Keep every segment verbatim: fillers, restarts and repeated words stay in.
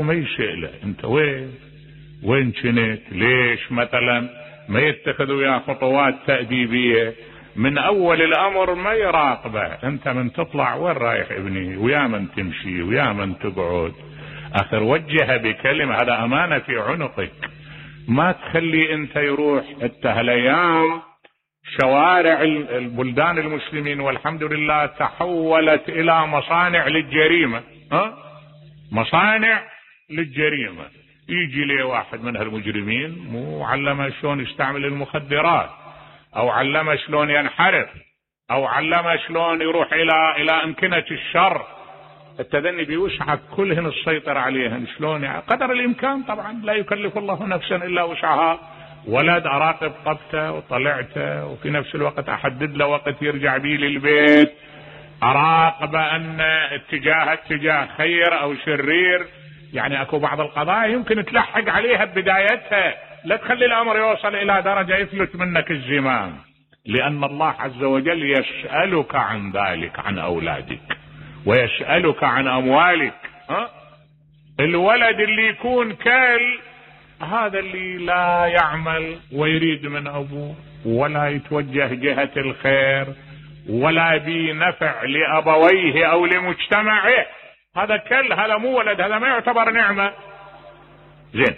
وما يشيء له. انت وين وين كنت؟ ليش مثلا ما يتخذوا وياه خطوات تأديبية من اول الامر؟ ما يراقبه. انت من تطلع وين رايح ابني؟ ويا من تمشي ويا من تقعد؟ اخر وجه بكلمة، هذا امانة في عنقك. ما تخلي انت يروح. انت هالايام شوارع البلدان المسلمين والحمد لله تحولت الى مصانع للجريمة. ها؟ مصانع للجريمة. يجي لي واحد من هالمجرمين مو علمه شلون يستعمل المخدرات، او علمه شلون ينحرف، او علمه شلون يروح الى الى امكنة الشر. التدني بيوسعك كلهن السيطرة عليهن شلون يعني قدر الامكان. طبعا لا يكلف الله نفسا الا وسعها. ولد اراقب قبته وطلعته، وفي نفس الوقت احدد له وقت يرجع بيه للبيت، اراقب ان اتجاه اتجاه خير او شرير. يعني اكو بعض القضايا يمكن تلحق عليها ببدايتها، لا تخلي الامر يوصل الى درجة يفلت منك الزمام، لان الله عز وجل يسألك عن ذلك، عن اولادك، ويسألك عن اموالك. ها؟ الولد اللي يكون كال هذا اللي لا يعمل ويريد من ابوه ولا يتوجه جهة الخير ولا بنفع لابويه او لمجتمعه، هذا كل، هذا مو ولد، هذا ما يعتبر نعمة. زين.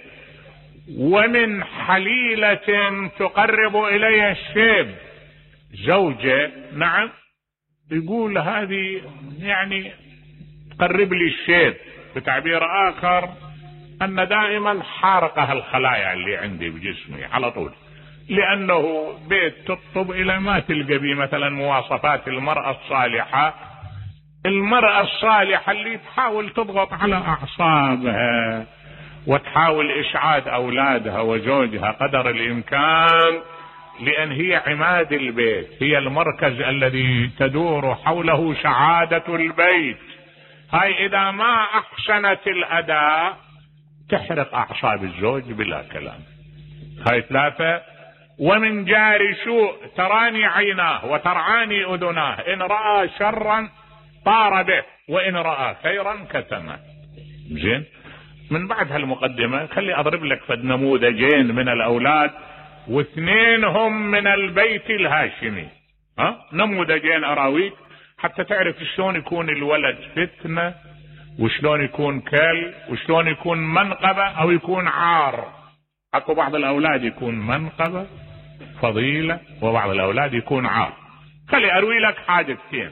ومن حليلة تقرب الي الشيب زوجة، نعم، يقول هذه يعني تقرب لي الشيب. بتعبير اخر ان دائما حارقة الخلايا اللي عندي بجسمي على طول، لانه بيت تطب الى ما تلقى بيه مثلا مواصفات المرأة الصالحة. المرأة الصالحة اللي تحاول تضغط على اعصابها وتحاول اشعاد اولادها وزوجها قدر الامكان، لان هي عماد البيت، هي المركز الذي تدور حوله سعادة البيت. هاي اذا ما احسنت الاداء تحرق اعصاب الزوج بلا كلام. هاي ثلاثة. ومن جار سوء تراني عيناه وترعاني اذناه، ان رأى شرا طار به وان رأى خيرا كتمه. زين. من بعد هالمقدمة خلي اضرب لك فد نموذجين من الاولاد، واثنين هم من البيت الهاشمي. ها؟ نموذجين اراويك حتى تعرف شلون يكون الولد فتنة، وشلون يكون كل، وشلون يكون منقبة او يكون عار. اكو بعض الاولاد يكون منقبة فضيلة، وبعض الاولاد يكون عار. خلي اروي لك حادثتين.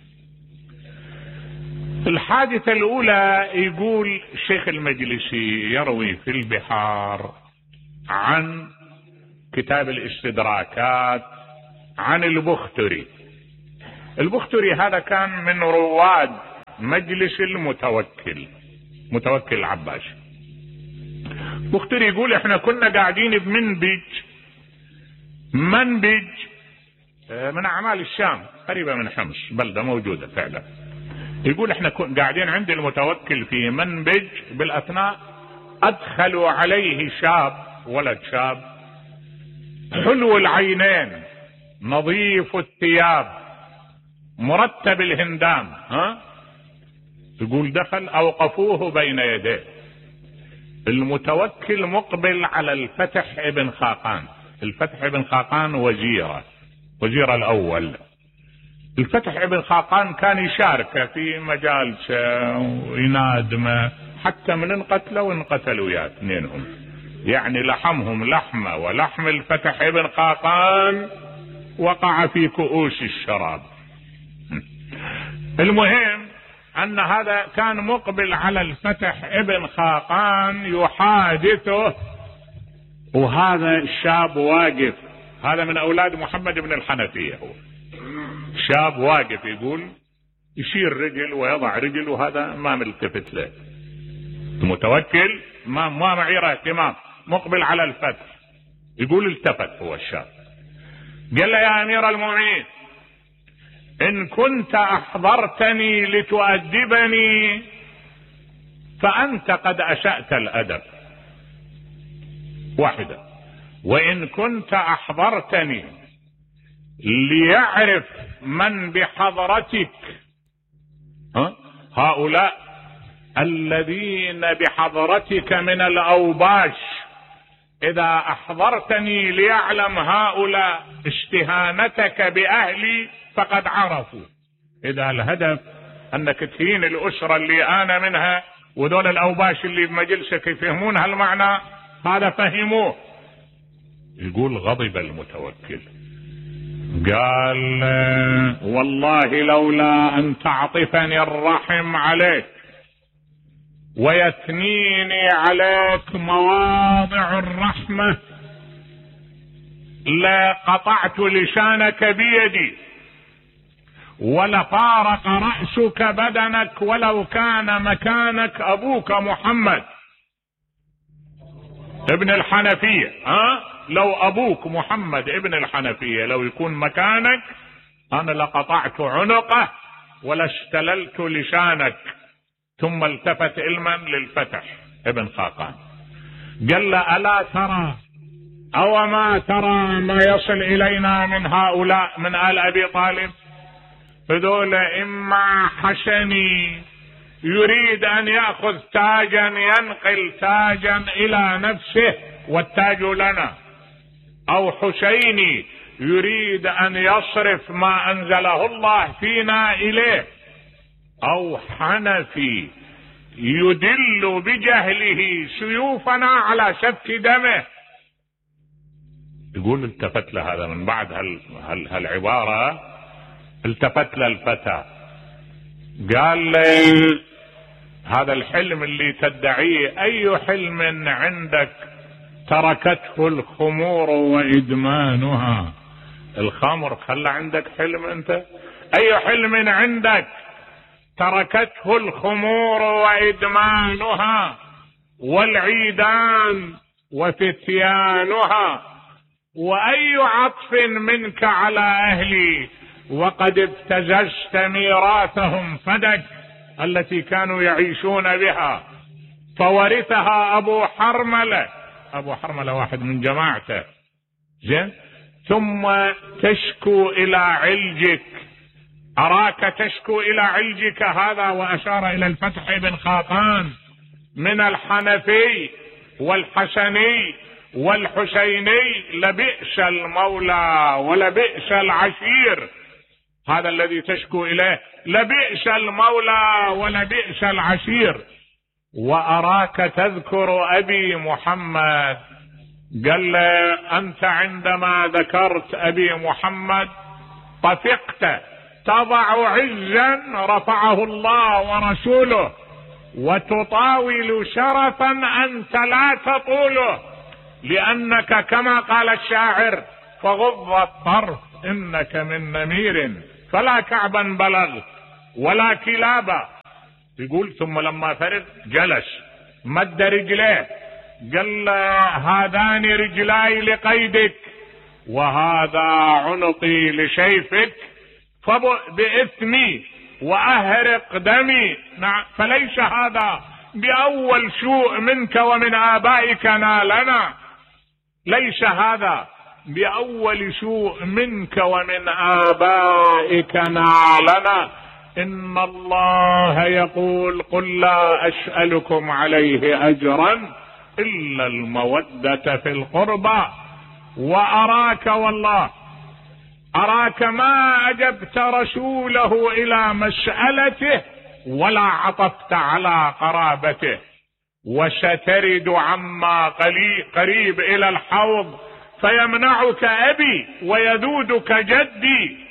الحادثة الاولى يقول الشيخ المجلسي يروي في البحار عن كتاب الاستدراكات عن البختري. البختري هذا كان من رواد مجلس المتوكل، متوكل العباسي. بختري يقول احنا كنا قاعدين بمنبج، منبج من اعمال الشام قريبة من حمص، بلدة موجودة فعلا. يقول احنا قاعدين عند المتوكل في منبج، بالاثناء ادخلوا عليه شاب، ولد شاب حلو العينين نظيف الثياب مرتب الهندام. ها؟ يقول دخل اوقفوه بين يديه. المتوكل مقبل على الفتح ابن خاقان. الفتح ابن خاقان وزيره، وزير الاول. الفتح ابن خاقان كان يشارك في مجالسه وينادمه، حتى من انقتلوا انقتلوا يا اثنينهم، يعني لحمهم لحمه، ولحم الفتح ابن خاقان وقع في كؤوس الشراب. المهم ان هذا كان مقبل على الفتح ابن خاقان يحادثه، وهذا الشاب واقف. هذا من اولاد محمد بن الحنفية، هو شاب واقف يقول يشير رجل ويضع رجل، وهذا ما ملتفت له. المتوكل ما ما معيره اهتمام، مقبل على الفتح. يقول التفت هو الشاب، قال له يا امير المؤمنين ان كنت احضرتني لتؤدبني فانت قد اسأت الادب، واحدة. وان كنت احضرتني ليعرف من بحضرتك ها هؤلاء الذين بحضرتك من الأوباش إذا أحضرتني ليعلم هؤلاء استهانتك بأهلي فقد عرفوا. إذا الهدف أنك تهين الأسرة اللي أنا منها وذول الأوباش اللي بمجلسك يفهمون هالمعنى، هذا فهموه. يقول غضب المتوكل قال والله لولا أن تعطفني الرحم عليك ويثنيني عليك مواضع الرحمة لقطعت لسانك بيدي ولفارق رأسك بدنك ولو كان مكانك أبوك محمد ابن الحنفية. ها لو أبوك محمد ابن الحنفية لو يكون مكانك أنا لقطعت عنقه ولاستللت لسانك. ثم التفت علما للفتح ابن خاقان قال له ألا ترى أو ما ترى ما يصل إلينا من هؤلاء من آل أبي طالب؟ هذول إما حسني يريد أن يأخذ تاجا ينقل تاجا إلى نفسه والتاج لنا، أو حسيني يريد أن يصرف ما أنزله الله فينا إليه، أو حنفي يدل بجهله سيوفنا على سفك دمه. يقول التفت له هذا من بعد هال هال هالعبارة التفت له الفتى قال لي هذا الحلم اللي تدعيه أي حلم عندك تركته الخمور وإدمانها؟ الخمر خلى عندك حلم أنت؟ أي حلم عندك تركته الخمور وإدمانها والعيدان وفتيانها؟ وأي عطف منك على أهلي وقد ابتززت ميراثهم فدك التي كانوا يعيشون بها فورثها أبو حرملة. أبو حرملة واحد من جماعته زين. ثم تشكو إلى علجك، أراك تشكو إلى علجك هذا، وأشار إلى الفتح بن خاقان من الحنفي والحسني والحسيني لبئس المولى ولبئس العشير. هذا الذي تشكو إليه لبئس المولى ولبئس العشير. وأراك تذكر أبي محمد. قال له أنت عندما ذكرت أبي محمد طفقت تضع عزا رفعه الله ورسوله وتطاول شرفا أنت لا تطوله، لأنك كما قال الشاعر فغض الطرف إنك من نمير فلا كعبا بلغ ولا كلابا. يقول ثم لما فرغ جلس مد رجليه قال هذان رجلاي لقيدك وهذا عنقي لسيفك فبإثمي وأهرق دمي. فليس هذا بأول سوء منك ومن آبائك نالنا، ليس هذا بأول سوء منك ومن آبائك نالنا. إن الله يقول قل لا أسألكم عليه أجرا إلا المودة في القربى. وأراك والله أراك ما أجبت رسوله إلى مسألته ولا عطفت على قرابته، وسترد عما قريب إلى الحوض فيمنعك أبي ويذودك جدي.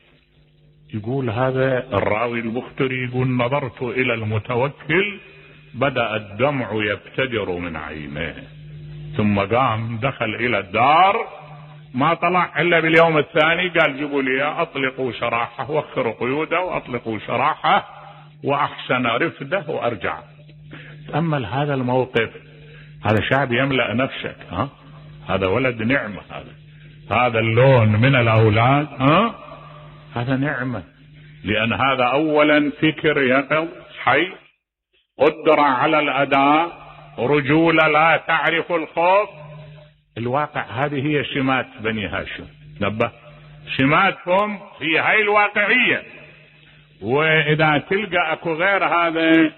يقول هذا الراوي البختري يقول نظرت إلى المتوكل بدأ الدمع يبتدر من عينيه، ثم قام دخل إلى الدار ما طلع إلا باليوم الثاني قال جيبوا لي أطلقوا سراحه وخروا قيوده وأطلقوا سراحه وأحسن رفده وأرجع. تأمل هذا الموقف، هذا شعب يملأ نفسك. ها هذا ولد نعمة، هذا هذا اللون من الأولاد ها هذا نعمة، لأن هذا أولا فكر يقظ حي، قدرة على الأداء، رجولة لا تعرف الخوف. الواقع هذه هي سمات بني هاشم، نبه سماتهم هي هاي الواقعية. وإذا تلقى أكو غير هذا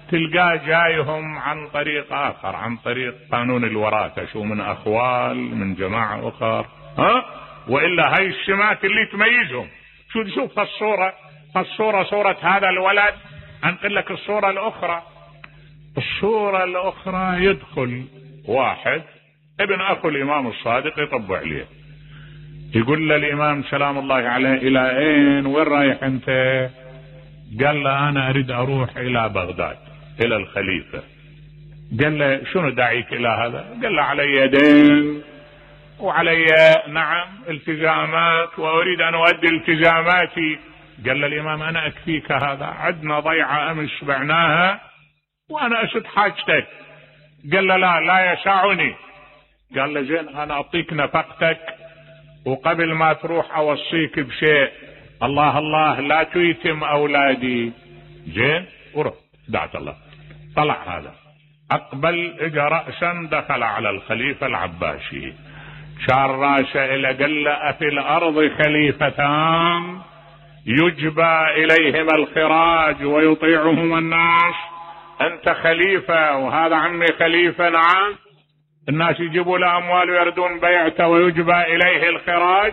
تلقاه جايهم عن طريق آخر، عن طريق قانون الوراثة، شو من أخوال من جماعة أخر، ها؟ وإلا هاي السمات اللي تميزهم. شو تشوف الصورة، الصورة صورة هذا الولد، أنقل لك الصورة الأخرى. الصورة الأخرى يدخل واحد ابن أخو الإمام الصادق يطب عليه، يقول له الإمام سلام الله عليه إلى أين، وين رايح أنت؟ قال له أنا أريد أروح إلى بغداد إلى الخليفة. قال له شنو داعيك إلى هذا؟ قال له علي دين وعلي نعم التزامات وأريد أن أؤدي التزاماتي. قال له الإمام أنا أكفيك هذا، عدنا ضيعة أمس بعناها وأنا أشد حاجتك. قال له لا لا يسعني. قال له زين أنا أعطيك نفقتك وقبل ما تروح أوصيك بشيء، الله الله لا تيتم أولادي. زين وروح دعت الله. طلع هذا أقبل إجا رأسا دخل على الخليفة العباسي، شار راسه إلى قال له أفي الأرض خليفتان يجبى إليهما الخراج ويطيعهما الناس؟ أنت خليفة وهذا عمي خليفة. نعم. الناس يجيبوا له أموال ويردون بيعته ويجبى إليه الخراج.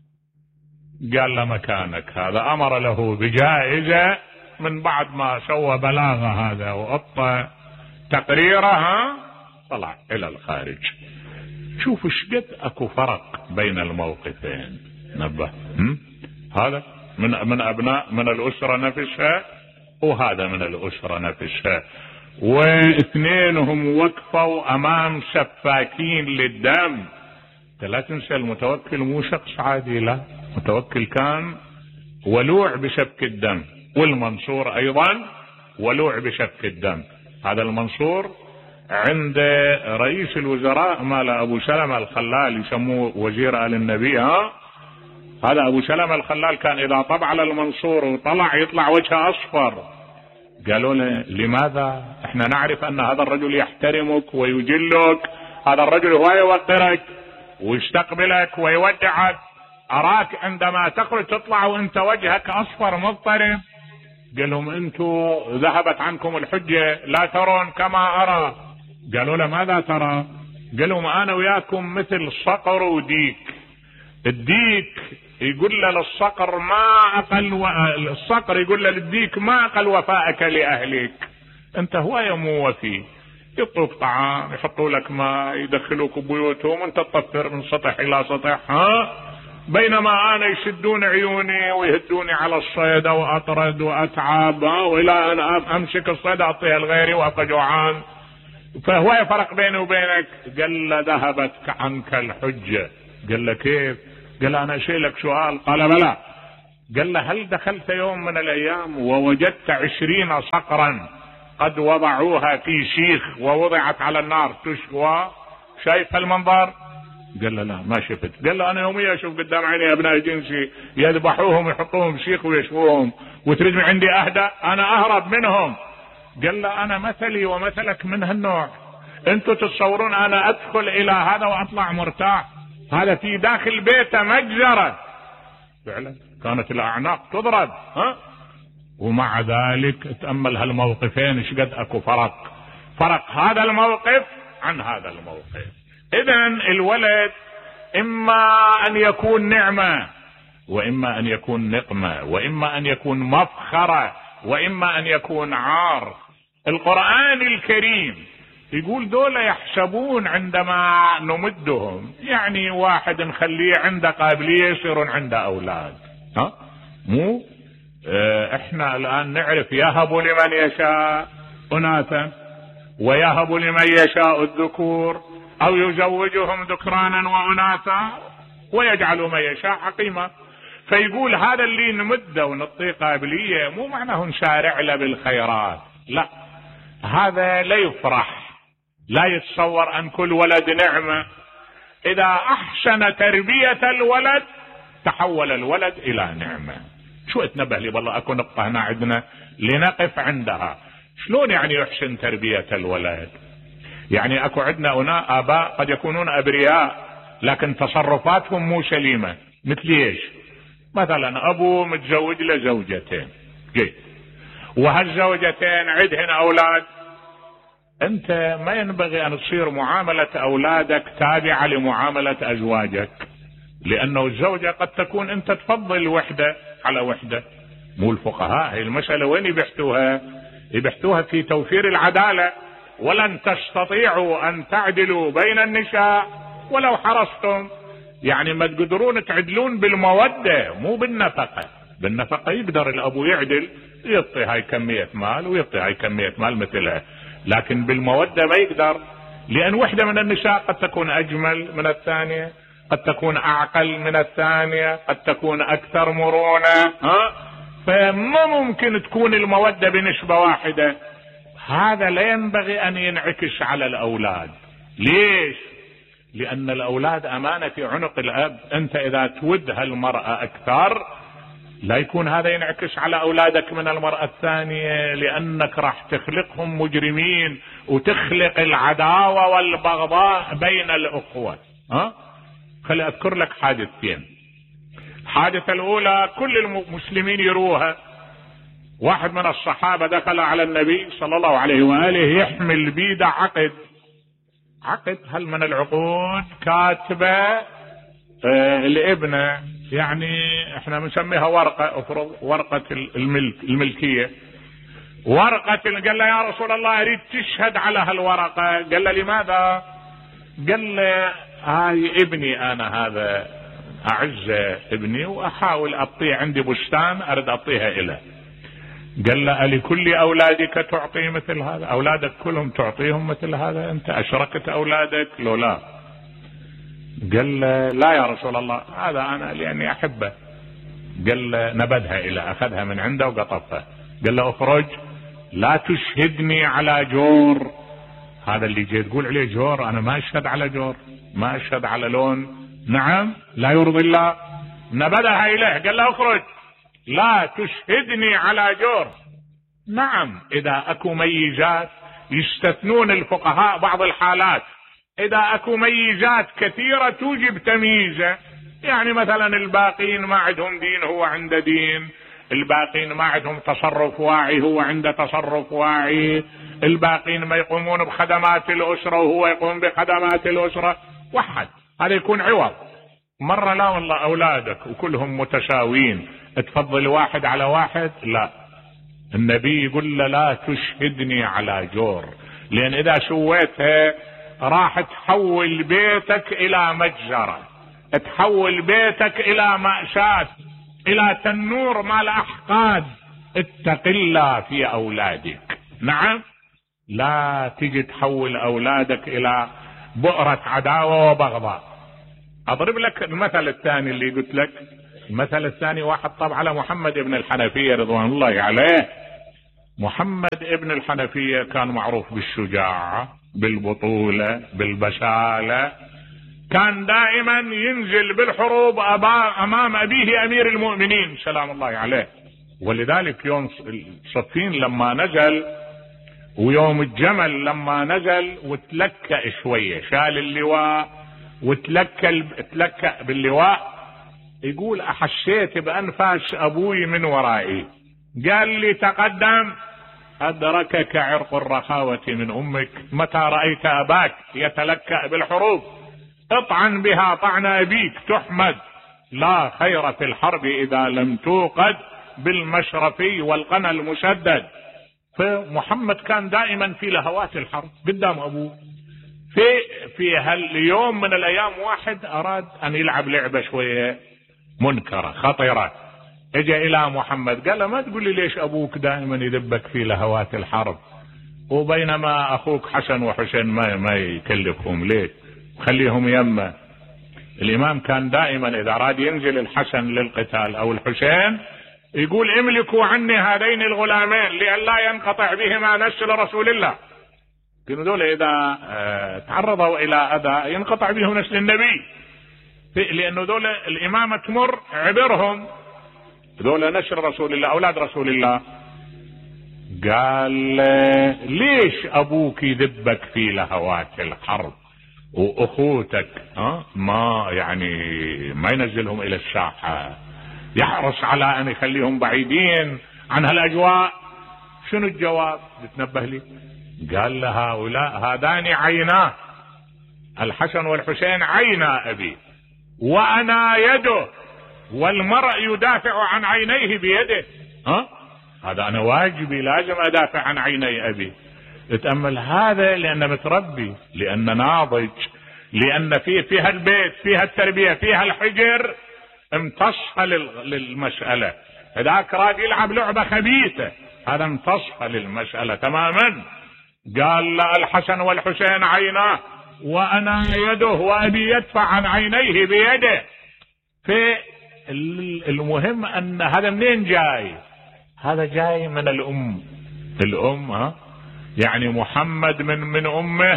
قال له مكانك هذا. أمر له بجائزة من بعد ما سوى بلاغة هذا وأعطى تقريرها، طلع إلى الخارج. شوف شقد أكو فرق بين الموقفين. نبه هذا من من أبناء من الأسرة نفسها، وهذا من الأسرة نفسها، واثنينهم وقفوا أمام سفاكين للدم. لا تنسى المتوكل مو شخص عادي، لا، متوكل كان ولوع بسفك الدم، والمنصور أيضا ولوع بسفك الدم. هذا المنصور عند رئيس الوزراء مال أبو سلمة الخلال، يسموه وزير آل النبي. ها هذا أبو سلمة الخلال كان إذا طبع على المنصور وطلع يطلع وجهه أصفر. قالوا له لماذا؟ احنا نعرف أن هذا الرجل يحترمك ويجلك، هذا الرجل هو يوقرك ويستقبلك ويودعك، أراك عندما تخرج تطلع وانت وجهك أصفر مضطرب. قال لهم انتم ذهبت عنكم الحجة، لا ترون كما أرى. قالوا له ماذا ترى؟ قال لهم أنا وياكم مثل صقر وديك. الديك يقول له للصقر ما أقل و... الصقر يقول له للديك ما أقل وفائك لأهلك. انت هو يمو وفي، يعطوك طعام، يحطوا لك ماء، يدخلوك بيوتهم، انت تطفر من سطح إلى سطح. ها بينما أنا يشدون عيوني ويهدوني على الصيد وأطرد وأتعب، وإلى أن أمسك الصيد أعطيها لغيري وأبقى جوعان. فهو يفرق بيني وبينك. قال له ذهبت عنك الحجة. قال له كيف؟ قال أنا أسألك سؤال. قال بلى. قال له هل دخلت يوم من الأيام ووجدت عشرين صقرا قد وضعوها في شيخ ووضعت على النار تشوى؟ شايف المنظر؟ قال له لا ما شفت. قال له أنا يوميا أشوف قدام عيني أبناء جنسي يذبحوهم ويحطوهم شيخ ويشووهم، وتريد من عندي أهدى؟ أنا أهرب منهم. قال له أنا مثلي ومثلك من هالنوع. أنتوا تتصورون أنا أدخل إلى هذا وأطلع مرتاح؟ هذا في داخل بيته مجزرة. فعلا كانت الأعناق تضرب. ها ومع ذلك تأمل هالموقفين ايش قد اكو فرق. فرق هذا الموقف عن هذا الموقف. إذن الولد إما أن يكون نعمة، وإما أن يكون نقمة، وإما أن يكون مفخرة، وإما أن يكون عار. القرآن الكريم يقول دول يحسبون عندما نمدهم، يعني واحد نخليه عنده قابلية يصيرون عنده أولاد. ها مو اه احنا الآن نعرف يهب لمن يشاء أناثا ويهب لمن يشاء الذكور أو يزوجهم ذكرانا وأناثا ويجعل من يشاء عقيما. فيقول هذا اللي نمده ونعطيه قابلية مو معناه نشارع له بالخيرات، لا، هذا لا يفرح، لا يتصور أن كل ولد نعمة. إذا أحسن تربية الولد تحول الولد إلى نعمة. شو اتنبه لي والله أكو نقطة هنا عندنا لنقف عندها. شلون يعني يحسن تربية الولد؟ يعني أكو عندنا هنا آباء قد يكونون أبرياء لكن تصرفاتهم مو سليمة. مثل ايش؟ مثلا أبو متزوج له زوجتين، جيد، وهالزوجتين عندهن أولاد. أنت ما ينبغي أن تصير معاملة أولادك تابعة لمعاملة أزواجك، لأنه الزوجة قد تكون أنت تفضل وحدة على وحدة. مو الفقهاء هي المسألة وين يبحثوها؟ يبحثوها في توفير العدالة. ولن تستطيعوا أن تعدلوا بين النساء ولو حرصتم. يعني ما تقدرون تعدلون بالمودة مو بالنفقة. بالنفقة يقدر الأبو يعدل، يعطي هاي كمية مال ويعطي هاي كمية مال مثلها، لكن بالمودة ما يقدر، لأن وحدة من النساء قد تكون أجمل من الثانية، قد تكون أعقل من الثانية، قد تكون أكثر مرونة، ها؟ فما ممكن تكون المودة بنسبة واحدة. هذا لا ينبغي أن ينعكس على الأولاد. ليش؟ لأن الأولاد أمانة في عنق الأب. أنت إذا تود هالمرأة أكثر لا يكون هذا ينعكس على أولادك من المرأة الثانية، لأنك راح تخلقهم مجرمين وتخلق العداوة والبغضاء بين الأخوة. ها؟ خلي أذكر لك حادثتين. الحادثة الأولى كل المسلمين يروها. واحد من الصحابة دخل على النبي صلى الله عليه وآله يحمل بيده عقد. عقد هل من العقود كاتبة آه الابنة، يعني احنا بنسميها ورقة، افرض ورقة الملك الملكية. ورقة قال له يا رسول الله اريد تشهد على هالورقة. قال له لماذا؟ قال له هاي ابني انا، هذا اعز ابني واحاول اعطيه، عندي بستان اريد اعطيها له. قال له ألكل أولادك تعطي مثل هذا؟ أولادك كلهم تعطيهم مثل هذا؟ أنت أشركت أولادك؟ لو لا. قال له لا يا رسول الله، هذا أنا لأني أحبه. قال له نبذها إلى، أخذها من عنده وقطفها. قال له اخرج لا تشهدني على جور. هذا اللي جاي تقول عليه جور، أنا ما أشهد على جور، ما أشهد على لون، نعم لا يرضي الله. نبذها إليه. قال له اخرج لا تشهدني على جور. نعم إذا أكو ميزات يستثنون الفقهاء بعض الحالات، إذا أكو ميزات كثيرة توجب تمييزه. يعني مثلا الباقين ما عندهم دين هو عنده دين، الباقين ما عندهم تصرف واعي هو عنده تصرف واعي، الباقين ما يقومون بخدمات الأسرة وهو يقوم بخدمات الأسرة. وحد هذا يكون عوض. مرة لا والله أولادك وكلهم متساويين تفضل واحد على واحد، لا. النبي يقول له لا تشهدني على جور، لأن إذا سويتها راح تحول بيتك إلى مجزرة، تحول بيتك إلى مأساة، إلى تنور مال أحقاد. اتق الله في أولادك. نعم لا تجي تحول أولادك إلى بؤرة عداوة وبغضاء. أضرب لك المثل الثاني اللي قلت لك. المثل الثاني واحد طبع على محمد ابن الحنفية رضوان الله عليه. محمد ابن الحنفية كان معروف بالشجاعة، بالبطولة، بالبسالة. كان دائما ينزل بالحروب أمام أبيه أمير المؤمنين سلام الله عليه. ولذلك يوم صفين لما نزل ويوم الجمل لما نزل وتلكأ شوية، شال اللواء وتلكأ تلكأ باللواء، يقول أحسيت بأنفاس أبوي من ورائي. قال لي تقدم، أدركك عرق الرخاوة من أمك. متى رأيت أباك يتلكأ بالحروب اطعن بها طعن أبيك تحمد. لا خير في الحرب إذا لم توقد بالمشرفي والقنا المشدد. فمحمد كان دائما في لهوات الحرب قدام أبوه. في في هاليوم من الأيام واحد أراد أن يلعب لعبة شوية منكرة خطيرة، اجى الى محمد قال له ما تقول لي ليش ابوك دائما يدبك في لهوات الحرب، وبينما اخوك حسن وحسين ما ما يكلفهم، ليش خليهم يمه. الامام كان دائما اذا اراد ينزل الحسن للقتال او الحسين يقول املكوا عني هذين الغلامين لئلا ينقطع بهما نسل رسول الله. كانوا دول اذا تعرضوا الى اذى ينقطع بهم نسل النبي، لانه دول الامامه تمر عبرهم، دول نسل رسول الله اولاد رسول الله. قال ليش ابوك يذبك في لهوات الحرب واخوتك ها ما يعني ما ينزلهم الى الساحه، يحرص على ان يخليهم بعيدين عن هالاجواء. شنو الجواب؟ بتنبه لي. قال له هؤلاء هذان عيناه، الحسن والحسين عينا أبي وأنا يده، والمرء يدافع عن عينيه بيده. ها؟ هذا أنا واجبي لازم أدافع عن عيني أبي. اتأمل هذا، لأنه متربي، لأنه ناضج، لأن فيه فيها البيت، فيها التربية، فيها الحجر، امتصها للمسألة. هذاك راد يلعب لعبة خبيثة، هذا امتصها للمسألة تماما. قال لا، الحسن والحسين عيناه وأنا يده، وأبي يدفع عن عينيه بيده. في المهم أن هذا منين جاي؟ هذا جاي من الأم. الأم ها؟ يعني محمد من من أمه،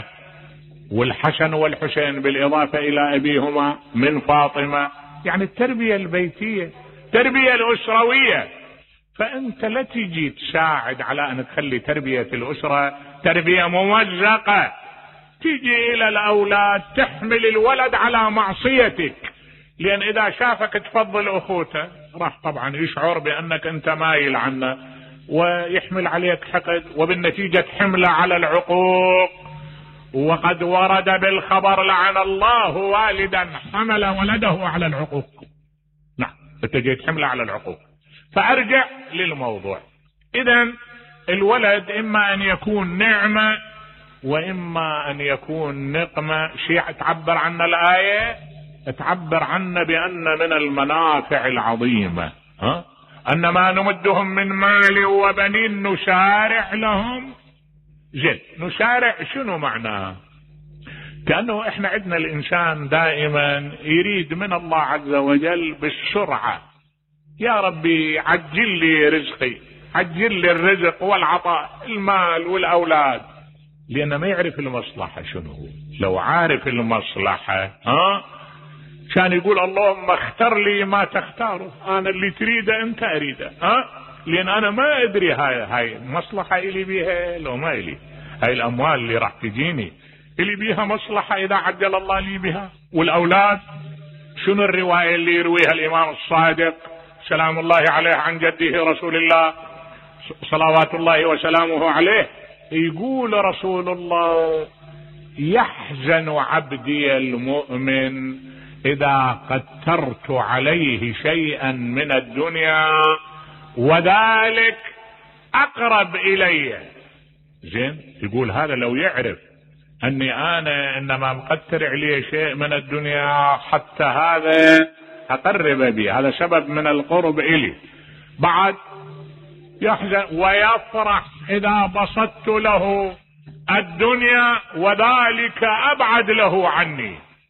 والحسن والحسين بالإضافة إلى أبيهما من فاطمة، يعني التربية البيتية، التربية الأسروية. فأنت لا تجي تساعد على أن تخلي تربية الأسرة تربية ممزقة، تيجي إلى الأولاد تحمل الولد على معصيتك، لأن إذا شافك تفضل أخوته راح طبعا يشعر بأنك أنت مايل عنه ويحمل عليك حقد، وبالنتيجة تحمله على العقوق. وقد ورد بالخبر لعن الله والدا حمل ولده على العقوق. نعم، انت جيت حمله على العقوق. فأرجع للموضوع. إذن الولد إما أن يكون نعمة وإما أن يكون نقمة. شيء تعبر عنه الآية، تعبر عنه بأن من المنافع العظيمة ها؟ أن ما نمدهم من مال وبنين نسارع لهم. زين، نسارع شنو معناه؟ كأنه احنا عندنا الإنسان دائما يريد من الله عز وجل بالسرعة. يا ربي عجل لي رزقي، عجل لي الرزق والعطاء، المال والأولاد، لأنه ما يعرف المصلحة شنو. لو عارف المصلحة ها كان يقول اللهم اختر لي ما تختاره، أنا اللي تريده أنت أريده، ها لأن أنا ما أدري هاي هاي مصلحة إلي بيها لو ما إلي. هاي الأموال اللي راح تجيني إلي بيها مصلحة إذا عجل الله لي بها. والأولاد شنو الرواية اللي يرويها الإمام الصادق سلام الله عليه عن جده رسول الله صلوات الله وسلامه عليه؟ يقول رسول الله: يحزن عبدي المؤمن إذا قدرت عليه شيئا من الدنيا وذلك أقرب إلي. زين، يقول هذا لو يعرف أني أنا إنما مقدر عليه شيء من الدنيا حتى هذا أقرب بي، هذا سبب من القرب إلي. بعد يحزن ويفرح إذا بسطت له الدنيا وذلك أبعد له عني.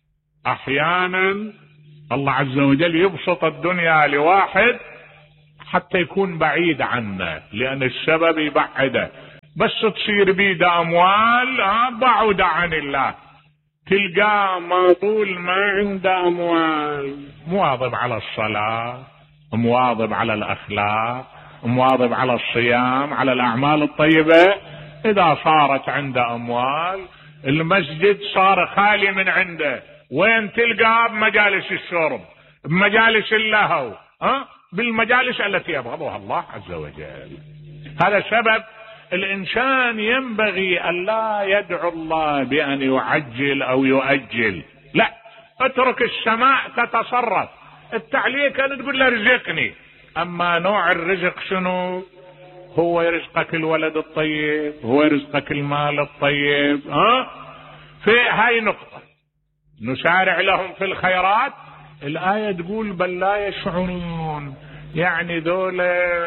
أحيانا الله عز وجل يبسط الدنيا لواحد حتى يكون بعيد عنه، لأن السبب يبعده، بس تصير بيده أموال بعد عن الله. تلقاه ما طول ما عنده أموال مواظب على الصلاة، مواظب على الأخلاق، مواظب على الصيام، على الأعمال الطيبة. إذا صارت عنده أموال المسجد صار خالي من عنده، وين تلقاه؟ بمجالس الشرب، بمجالس اللهو، ها بالمجالس التي يبغضها الله عز وجل. هذا سبب الإنسان ينبغي أن لا يدعو الله بأن يعجل أو يؤجل، لا، اترك السماء تتصرف. التعليق أن تقول له رزقني، أما نوع الرزق شنو؟ هو يرزقك الولد الطيب، هو يرزقك المال الطيب. ها في هاي نقطة. نسارع لهم في الخيرات، الآية تقول بل لا يشعرون. يعني ذول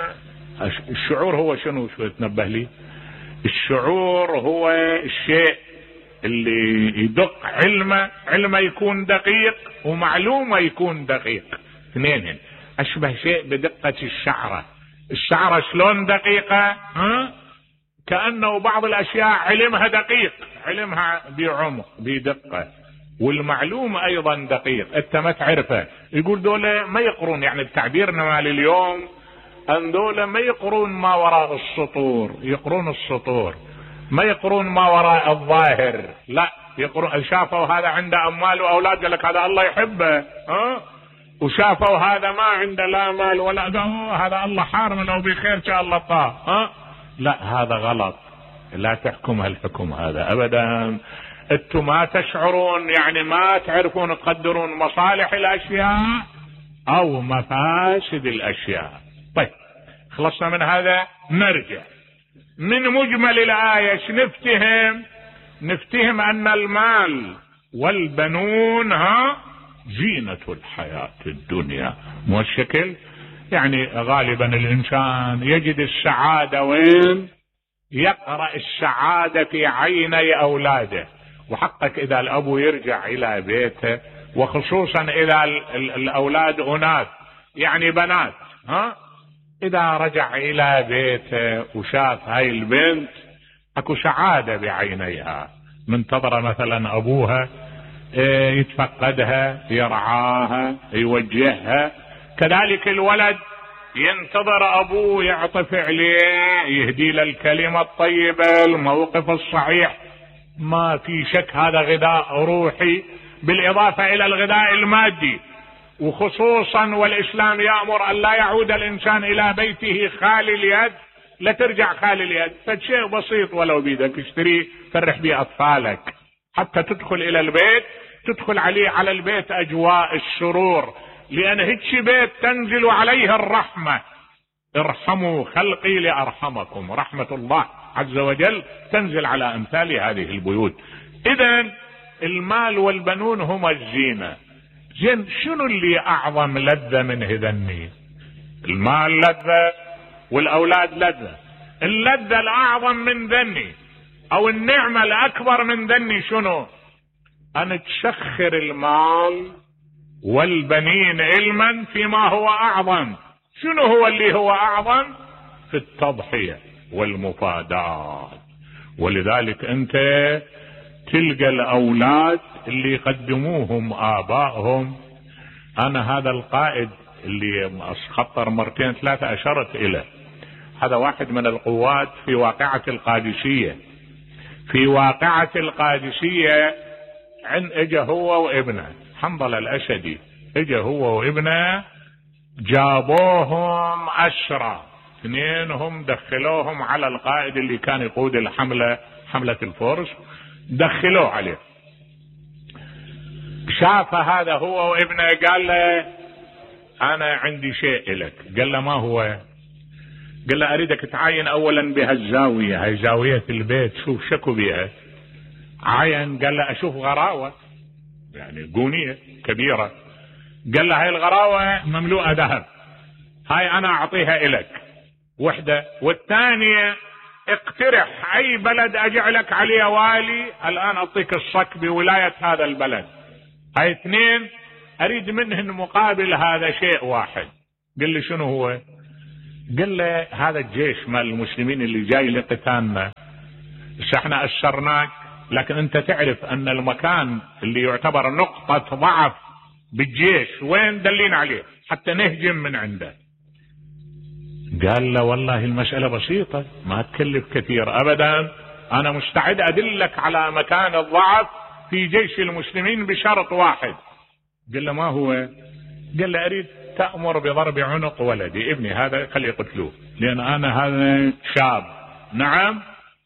الشعور هو شنو؟ شو تنبه لي؟ الشعور هو الشيء اللي يدق علمه، علمه يكون دقيق ومعلومه يكون دقيق، اثنين اشبه شيء بدقة الشعرة. الشعرة شلون دقيقة؟ ها كأنه بعض الاشياء علمها دقيق، علمها بعمق بدقة، والمعلومة ايضا دقيق، انت ما تعرفه. يقول دول ما يقرون، يعني بتعبيرنا مال اليوم ان دول ما يقرون ما وراء السطور، يقرون السطور، ما يقرون ما وراء الظاهر، لا يقرون. شافوا هذا عنده اموال واولاد قال لك هذا الله يحبه، ها وشافوا هذا ما عنده لا مال ولا هذا الله حارم لو بخير شاء الله طاه، ها لا هذا غلط، لا تحكم هالحكم هذا ابدا. انتم ما تشعرون، يعني ما تعرفون تقدرون مصالح الاشياء او مفاسد الاشياء. طيب خلصنا من هذا، نرجع من مجمل الآية ايش نفتهم؟ نفتهم ان المال والبنون ها زينة الحياة الدنيا. مو الشكل؟ يعني غالبا الانسان يجد السعادة وين؟ يقرأ السعادة في عيني اولاده. وحقك اذا الابو يرجع الى بيته، وخصوصا اذا الاولاد اناث يعني بنات، ها اذا رجع الى بيته وشاف هاي البنت اكو سعادة بعينيها، منتظرة مثلا ابوها يتفقدها، يرعاها، يوجهها. كذلك الولد ينتظر ابوه يعطف عليه، يهدي له الكلمة الطيبة، الموقف الصحيح. ما في شك هذا غذاء روحي بالاضافة الى الغذاء المادي. وخصوصا والاسلام يأمر ان لا يعود الانسان الى بيته خالي اليد، لا ترجع خالي اليد. فشيء بسيط ولو بيدك اشتريه فرح به اطفالك، حتى تدخل الى البيت تدخل عليه على البيت اجواء السرور، لان هيك بيت تنزل عليه الرحمة. ارحموا خلقي لارحمكم، رحمة الله عز وجل تنزل على امثال هذه البيوت. اذن المال والبنون هما الزينة. زين شنو اللي اعظم لذة من هذني؟ المال لذة والاولاد لذة. اللذة الاعظم من ذني او النعمة الاكبر من ذني شنو؟ ان تسخر المال والبنين علما فيما هو اعظم. شنو هو اللي هو اعظم؟ في التضحية والمفادات. ولذلك انت تلقى الاولاد اللي يقدموهم ابائهم. انا هذا القائد اللي خطر مرتين ثلاثة اشرت اليه، هذا واحد من القوات في واقعة القادسية. في واقعة القادسية عن اجا هو وابنه حنظل الاسدي، اجا هو وابنه جابوهم اسرى، اثنينهم دخلوهم على القائد اللي كان يقود الحملة، حملة الفرس، دخلوه عليه. شاف هذا هو وابنه قال له انا عندي شيء لك. قال له ما هو؟ قال له اريدك تعاين اولا بهالزاوية، هاي زاوية البيت شوف شكو بيها. عاين قال له اشوف غراوة يعني قونية كبيرة. قال له هاي الغراوة مملوءة ذهب، هاي انا اعطيها الك وحدة، والثانية اقترح اي بلد اجعلك عليه والي، الان اعطيك الصك بولاية هذا البلد. هاي اثنين اريد منهن مقابل هذا شيء واحد. قال لي شنو هو؟ قال له هذا الجيش مال المسلمين اللي جاي لقتالنا، احنا اسرناك، لكن انت تعرف ان المكان اللي يعتبر نقطة ضعف بالجيش وين؟ دلين عليه حتى نهجم من عنده. قال له والله المسألة بسيطة ما تكلف كثير ابدا، انا مستعد ادلك على مكان الضعف في جيش المسلمين بشرط واحد. قال له ما هو؟ قال له اريد تأمر بضرب عنق ولدي ابني هذا، خليه يقتلوه، لان انا هذا شاب. نعم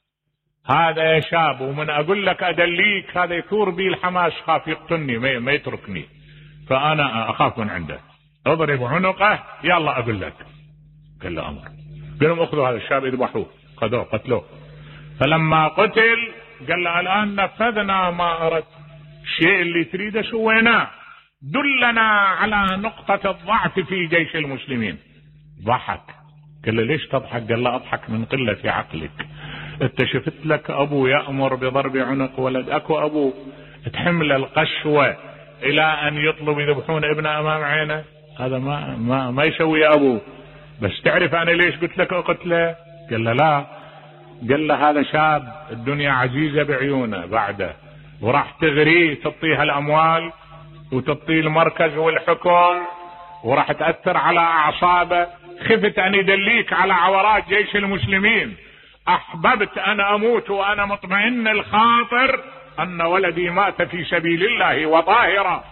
هذا شاب، ومن اقول لك ادليك هذا يثور بي الحماس، خاف يقتلني ما يتركني، فانا اخاف من عنده. اضرب عنقه يلا اقول لك. قال له امر. قال لهم اخذوا هذا الشاب اذبحوه. خذوه قتلوه. فلما قتل قال له الان نفذنا ما اردت، الشيء اللي تريده سويناه، دلنا على نقطة الضعف في جيش المسلمين. ضحك. قال له ليش تضحك؟ قال له اضحك من قلة عقلك. انت شفت لك ابو يأمر بضرب عنق ولد؟ اكو ابو تحمل القسوة الى ان يطلب يذبحون ابنه امام عينه؟ هذا ما ما ما يسوي ابوه. بس تعرف انا ليش قلت لك اقتله؟ قال له لا. قال له هذا شاب الدنيا عزيزة بعيونه بعده، وراح تغريه تعطيها الاموال وتعطيه المركز والحكم، وراح تأثر على اعصابه. خفت ان يدليك على عورات جيش المسلمين. احببت ان اموت وانا مطمئن الخاطر ان ولدي مات في سبيل الله وطاهرا.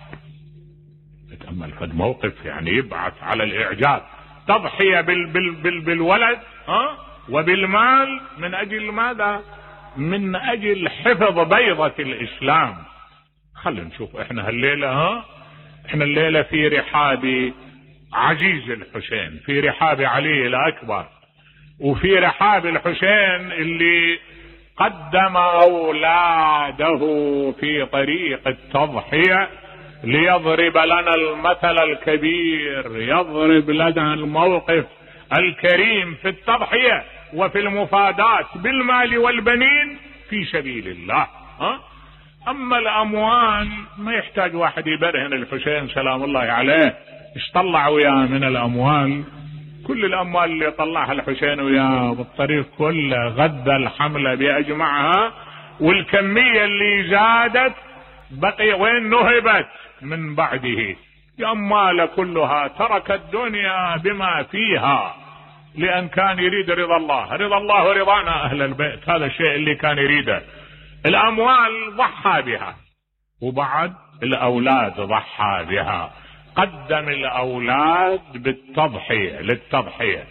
تأمل فد موقف يعني يبعث على الاعجاب. تضحية بال بال بال بالولد، ها وبالمال من أجل ماذا؟ من أجل حفظ بيضة الإسلام. خلينا نشوف احنا هالليلة، ها احنا الليلة في رحاب عزيز الحسين، في رحاب علي الأكبر، وفي رحاب الحسين اللي قدم أولاده في طريق التضحية ليضرب لنا المثل الكبير، يضرب لنا الموقف الكريم في التضحية وفي المفادات بالمال والبنين في سبيل الله. ها؟ أما الأموال ما يحتاج واحد يبرهن الحسين سلام الله عليه ايش طلع وياه من الأموال. كل الأموال اللي طلعها الحسين وياه بالطريق كله غذى الحملة بأجمعها، والكمية اللي زادت بقي وين نهبت من بعده. الأموال كلها ترك الدنيا بما فيها لأن كان يريد رضا الله، رضا الله ورضانا أهل البيت، هذا الشيء اللي كان يريده. الأموال ضحى بها، وبعد الأولاد ضحى بها، قدم الأولاد بالتضحية للتضحية.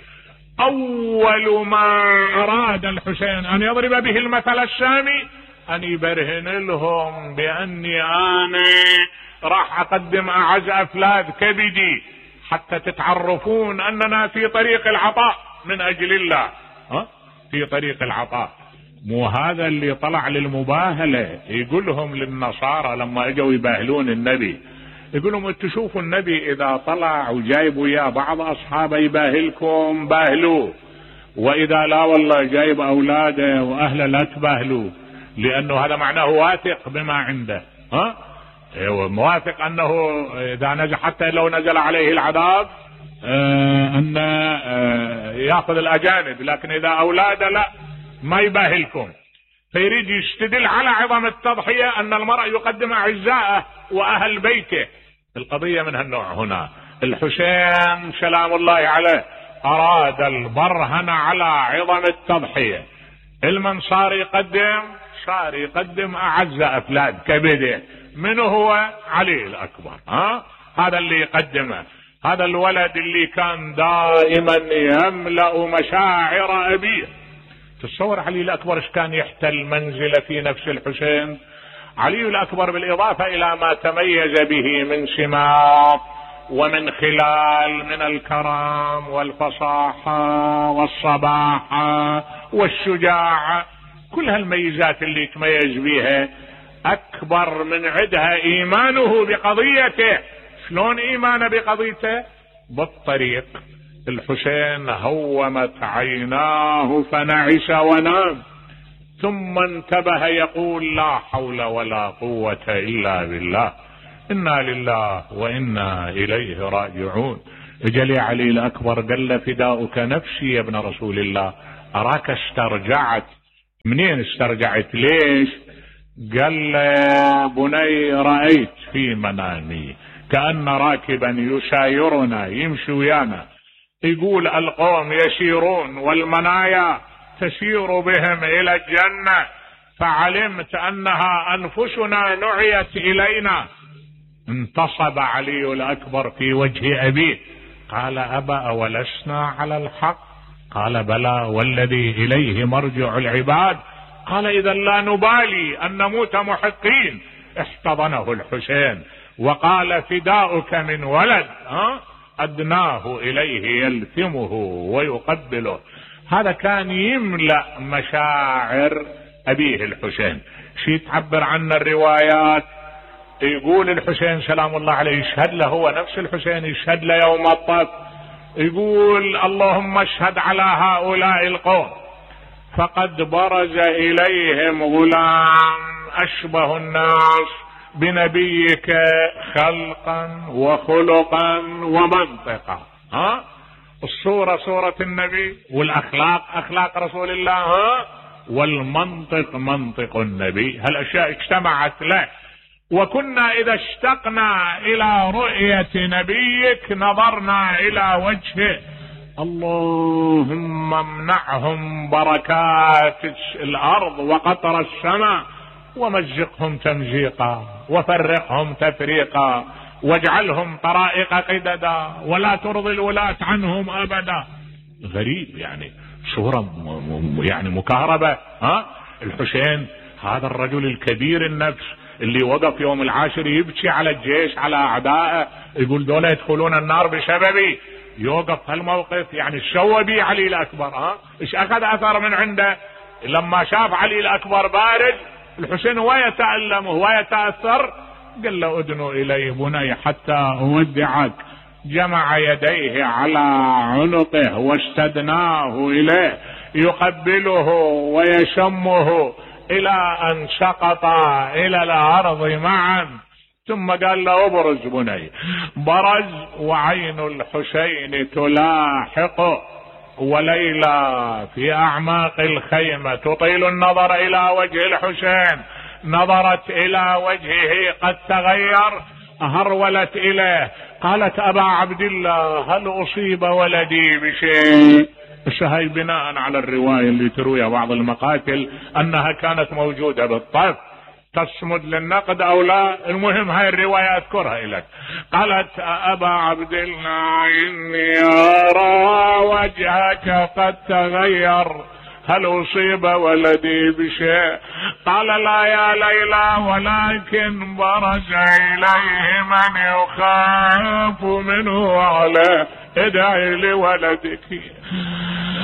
أول ما أراد الحسين أن يضرب به المثل السامي أن يبرهن لهم بأني أنا راح أقدم أعز أفلاد كبدي حتى تتعرفون أننا في طريق العطاء من أجل الله. ها؟ في طريق العطاء. مو هذا اللي طلع للمباهلة يقولهم للنصارى لما اجوا يباهلون النبي، يقول لهم انتوا شوفوا النبي اذا طلع وجايب وياه بعض اصحابه يباهلكم باهلوه، واذا لا والله جايب اولاده واهله لا تباهلوه، لانه هذا معناه واثق بما عنده. ها ايوه موافق انه اذا نزل حتى لو نزل عليه العذاب آه ان آه ياخذ الاجانب، لكن اذا اولاده لا ما يباهلكم. فيريد يستدل على عظم التضحية أن المرء يقدم أعزائه وأهل بيته. القضية من هالنوع هنا. الحسين سلام الله عليه أراد البرهن على عظم التضحية. المن صار يقدم صار يقدم أعز أفلاد كبده. من هو؟ علي الأكبر. ها؟ هذا اللي يقدمه، هذا الولد اللي كان دائما يملأ مشاعر أبيه. تصور علي الأكبر ايش كان يحتل منزله في نفس الحسين. علي الأكبر بالإضافة إلى ما تميز به من سمات ومن خلال من الكرم والفصاحة والصباحة والشجاعة، كل هالميزات اللي تميز بها أكبر من عدها إيمانه بقضيته. شلون إيمانه بقضيته؟ بالطريق. الحسين هومت عيناه فنعس ونام، ثم انتبه يقول لا حول ولا قوة إلا بالله، إنا لله وإنا إليه راجعون. اجل يا علي الأكبر قال له فداؤك نفسي يا ابن رسول الله، أراك استرجعت. منين استرجعت؟ ليش؟ قال له بني رأيت في منامي كأن راكبا يسايرنا يمشي ويانا، يقول القوم يسيرون والمنايا تسير بهم إلى الجنة، فعلمت أنها أنفسنا نعيت إلينا. انتصب علي الأكبر في وجه أبيه قال أبا أولسنا على الحق؟ قال بلى والذي إليه مرجع العباد. قال إذا لا نبالي أن نموت محقين. احتضنه الحسين وقال فداؤك من ولد ها أدناه إليه يلثمه ويقبله. هذا كان يملأ مشاعر أبيه الحسين. شي تعبر عن الروايات، يقول الحسين سلام الله عليه يشهد له، هو نفس الحسين يشهد له يوم الطف، يقول اللهم اشهد على هؤلاء القوم فقد برز إليهم غلام أشبه الناس بنبيك خلقا وخلقا ومنطقا. ها الصورة صورة النبي، والأخلاق أخلاق رسول الله، ها والمنطق منطق النبي. هالأشياء اجتمعت له. وكنا إذا اشتقنا إلى رؤية نبيك نظرنا إلى وجهه. اللهم امنعهم بركات الأرض وقطر السماء ومزقهم تمزيقا وفرقهم تفريقا واجعلهم طرائق قددا ولا ترضي الولاة عنهم أبدا. غريب يعني صورة يعني مكهربة. ها الحسين هذا الرجل الكبير النفس اللي وقف يوم العاشر يبكي على الجيش على اعدائه، يقول دول يدخلون النار بسببي، يوقف هالموقف يعني شو بي علي الاكبر. ها ايش اخذ اثر من عنده لما شاف علي الاكبر بارد؟ الحسين هو يتألم وهو يتأثر، قال له ادنوا الي بني حتى اودعك. جمع يديه على عنقه واستدناه اليه يقبله ويشمه الى ان سقطا الى الارض معا. ثم قال له ابرز بني. برز وعين الحسين تلاحقه، وليلى في اعماق الخيمة تطيل النظر الى وجه الحسين، نظرت الى وجهه قد تغير، هرولت اليه قالت ابا عبد الله هل اصيب ولدي بشيء؟ هاي بناء على الرواية اللي ترويها بعض المقاتل انها كانت موجودة بالطف، تصمد للنقد او لا، المهم هاي الرواية اذكرها لك. قالت ابا عبد الله اني ارى وجهك قد تغير، هل اصيب ولدي بشيء؟ قال لا يا ليلى، ولكن برز اليه من يخاف منه عليه، ادعي لولدك.